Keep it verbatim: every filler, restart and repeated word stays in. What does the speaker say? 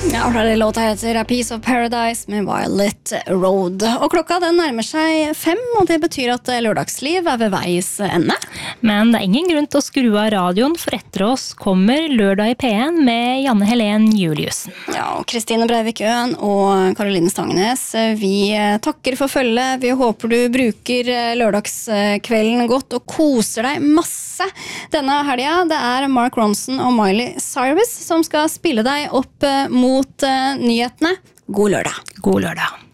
Ja, og det låta heter A Piece of Paradise med Violet Road. Og klokka den nærmer seg fem, og det betyr at lørdagsliv er ved veis ende. Men det er ingen grunn til å skru av radioen, for etter oss kommer Lørdag i P en med Janne Helen Juliussen. Ja, og Kristine Breivik Øen og Karoline Stangenes, vi takker for følget. Vi håper du bruker lørdagskvelden godt og koser deg masse denne helga. Det er Mark Ronson og Miley Cyrus som skal spille deg opp mot nyhetene. God lørdag. God lørdag.